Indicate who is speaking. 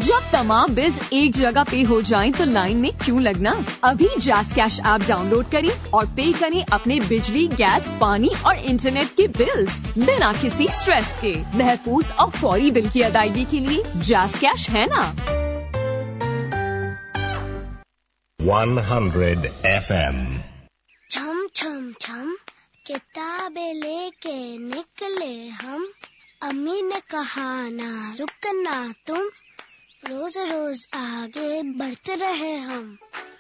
Speaker 1: जब तमाम बिल्स एक जगह पे हो जाएं तो लाइन में क्यों लगना? अभी जैस कैश ऐप डाउनलोड करें और पे करें अपने बिजली, गैस, पानी और इंटरनेट के बिल्स बिना किसी स्ट्रेस के। महफूज और फौरी बिल की अदायगी के लिए जैस कैश है ना।
Speaker 2: 100 FM।
Speaker 3: छम छम छम किताबें लेके निकले हम, अम्मी ने कहा ना रुकना तुम, रोज रोज आगे बढ़ते रहे हम।